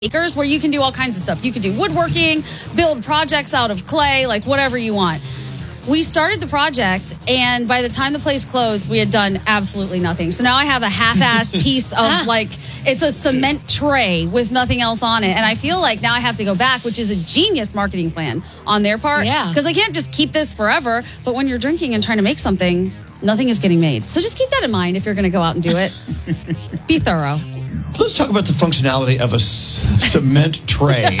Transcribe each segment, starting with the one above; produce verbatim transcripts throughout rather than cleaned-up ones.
acres where you can do all kinds of stuff. You can do woodworking, build projects out of clay, like whatever you want. We started the project, and by the time the place closed, we had done absolutely nothing. So now I have a half-ass piece of, like, it's a cement tray with nothing else on it. And I feel like now I have to go back, which is a genius marketing plan on their part. Yeah. Because I can't just keep this forever. But when you're drinking and trying to make something, nothing is getting made. So just keep that in mind if you're going to go out and do it. Be thorough. Let's talk about the functionality of a s- cement tray.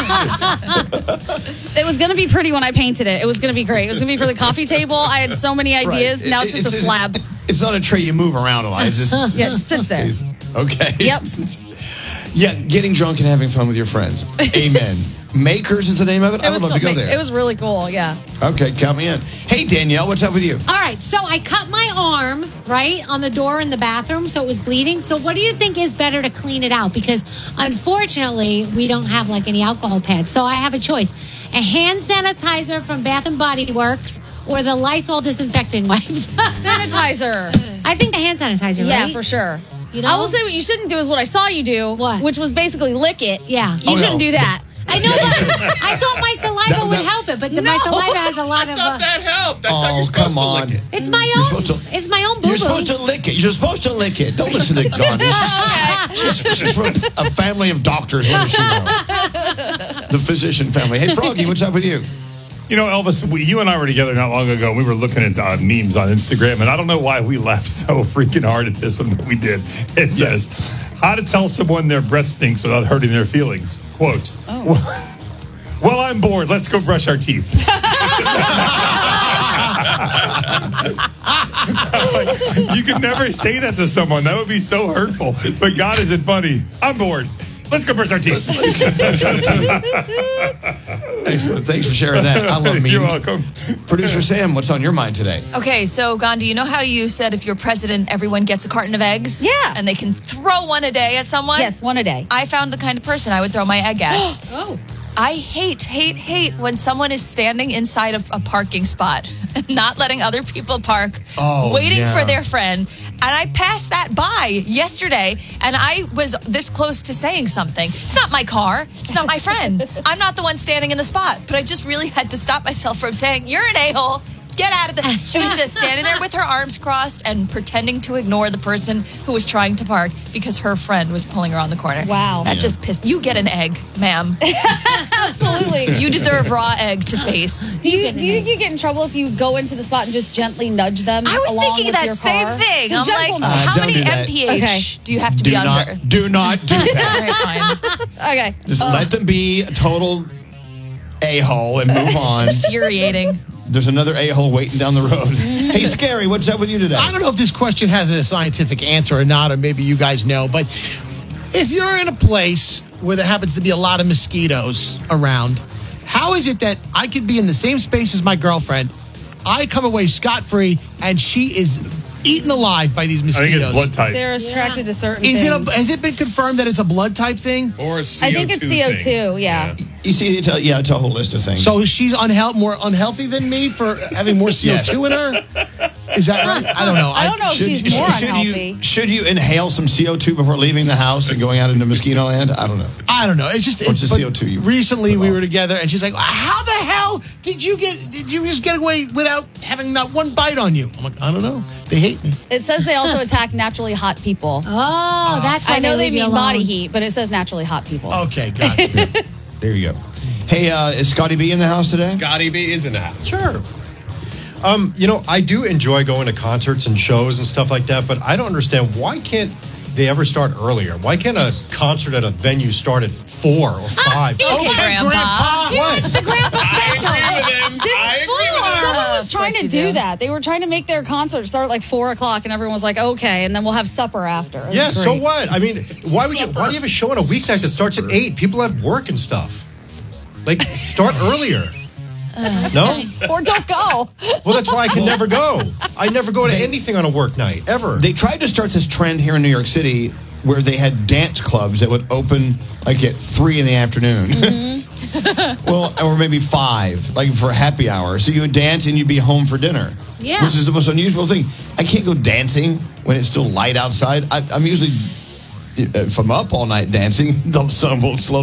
It was going to be pretty when I painted it. It was going to be great. It was going to be for the coffee table. I had so many ideas. Right. Now it's, It- just a slab. It's not a tray you move around a lot. It's just, Yeah, it just sits there. Okay. Yep. Yeah, getting drunk and having fun with your friends. Amen. Makers is the name of it? It I would was love to go fun. there. It was really cool, yeah. Okay, count me in. Hey, Danielle, what's up with you? All right, so I cut my arm, right, on the door in the bathroom, so it was bleeding. So what do you think is better to clean it out? Because unfortunately, we don't have like any alcohol pads. So I have a choice. A hand sanitizer from Bath and Body Works or the Lysol disinfecting wipes. Sanitizer. I think the hand sanitizer, Yeah, right? for sure. You know? I will say what you shouldn't do is what I saw you do, What? which was basically lick it. Yeah. You Oh, shouldn't no. do that. I know, but I thought my saliva That- would that- help it, but the, No. my saliva has a lot I of... thought Uh, that helped. I thought Oh, you're supposed come to on. lick it. it's my You're own... supposed to- It's my own boo-boo. You're supposed to lick it. You're supposed to lick it. Don't listen to Gandhi. She's, she's, she's from a family of doctors. What does she know? The physician family. Hey, Froggy, what's up with you? You know, Elvis, we, you and I were together not long ago. We were looking at uh, memes on Instagram, and I don't know why we laughed so freaking hard at this one, but we did. It says, how to tell someone their breath stinks without hurting their feelings. Quote, well, well, I'm bored. Let's go brush our teeth. Like, you could never say that to someone. That would be so hurtful. But God isn't funny. I'm bored. Let's go brush our teeth. Excellent. Thanks for sharing that. I love memes. You're welcome. Producer Sam, what's on your mind today? Okay, so Gandhi, you know how you said if you're president, everyone gets a carton of eggs? Yeah. And they can throw one a day at someone? Yes, one a day. I found the kind of person I would throw my egg at. Oh. I hate, hate, hate when someone is standing inside of a parking spot, not letting other people park, Oh, waiting yeah. for their friend. And I passed that by yesterday, and I was this close to saying something. It's not my car. It's not my friend. I'm not the one standing in the spot. But I just really had to stop myself from saying, you're an a-hole. Get out of the... She was just standing there with her arms crossed and pretending to ignore the person who was trying to park because her friend was pulling her on the corner. Wow. That just pissed... You get an egg, ma'am. Absolutely. You deserve raw egg to face. Do you do you think you get in trouble if you go into the spot and just gently nudge them? I was along thinking with that your same car? thing. It's a I'm like, gentleman. Uh, how don't many do that. M P H Okay. do you have to Do be not, under? do not do that. All right, fine. Okay. Just let them be a total a-hole and move on. Infuriating. There's another a-hole waiting down the road. Hey, Scary, what's up with you today? I don't know if this question has a scientific answer or not, or maybe you guys know, but if you're in a place where there happens to be a lot of mosquitoes around, how is it that I could be in the same space as my girlfriend, I come away scot-free, and she is eaten alive by these I mosquitoes? think it's blood type. They're attracted to certain Is things. it a, has it been confirmed that it's a blood type thing? Or a C O two I think it's C O two, thing. yeah. You see, it's a, yeah, it's a whole list of things. So she's unhealthy, more unhealthy than me for having more C O two in her? Is that right? I don't know. I don't know if should, she's more should unhealthy. you should you inhale some C O two before leaving the house and going out into mosquito land? I don't know. I don't know. It's just Or it's it's the but C O two you recently put we off. were together, and she's like, "How the hell did you get? Did you just get away without having not one bite on you?" I'm like, "I don't know. They hate me." It says they also attack naturally hot people. Oh, that's why I know they leave you mean body alone. heat, but it says naturally hot people. Okay, got it. There you go. Hey, uh, is Scotty B in the house today? Scotty B is in the house. Sure. Um, you know, I do enjoy going to concerts and shows and stuff like that, but I don't understand why can't they ever start earlier? Why can't a concert at a venue start at four or five? Okay, Grandpa. What? The grandpa special. I agree with him. I agree with him. Someone was Of trying course to you do do. that. They were trying to make their concert start like four o'clock, and everyone was like, "Okay," and then we'll have supper after. It was Yeah, so great. what? I mean, why would you? Why do you have a show on a weeknight that starts at eight? People have work and stuff. Like, start earlier. No? Or don't go. Well, that's why I can never go. I never go to anything on a work night, ever. They tried to start this trend here in New York City where they had dance clubs that would open like at three in the afternoon. Mm-hmm. Well, or maybe five, like for happy hour. So you would dance and you'd be home for dinner. Yeah. Which is the most unusual thing. I can't go dancing when it's still light outside. I, I'm usually if I'm up all night dancing, the sun will slow